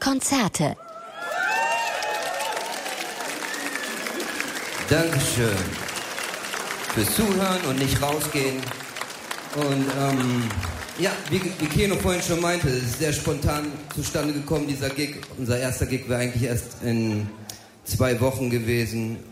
Konzerte. Dankeschön fürs Zuhören und nicht rausgehen. Und ja, wie Keno vorhin schon meinte, es ist sehr spontan zustande gekommen, dieser Gig. Unser erster Gig wäre eigentlich erst in 2 Wochen gewesen.